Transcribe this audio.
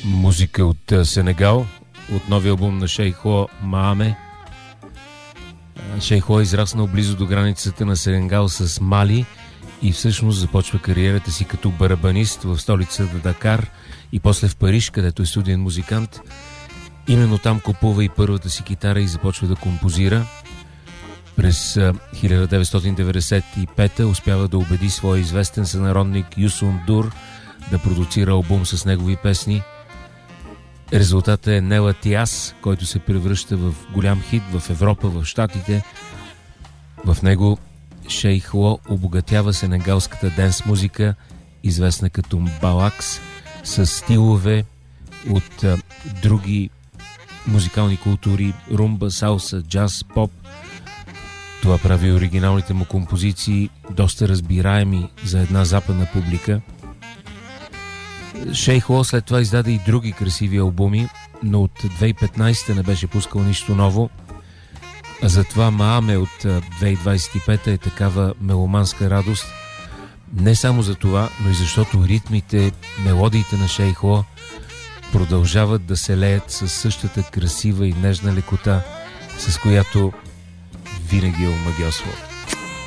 Музика от Сенегал, от новия албум на Шейхо Мааме. Шейхо е израснал близо до границата на Сенегал с Мали и всъщност започва кариерата си като барабанист в столицата Дакар и после в Париж, където е студиен музикант. Именно там купува и първата си китара и започва да композира. През 1995 успява да убеди своя известен сънародник Юсун Дур да продуцира албум с негови песни. Резултатът е Нела Тиас, който се превръща в голям хит в Европа, в Щатите. В него Шейхо обогатява сенегалската денс музика, известна като мбалакс, с стилове от други музикални култури, румба, салса, джаз, поп. Това прави оригиналните му композиции доста разбираеми за една западна публика. Шейхо след това издаде и други красиви албуми, но от 2015 не беше пускал нищо ново. А затова Мааме от 2025 е такава меломанска радост. Не само за това, но и защото ритмите, мелодиите на Шейхо продължават да се леят със същата красива и нежна лекота, с която винаги е омагьосвал.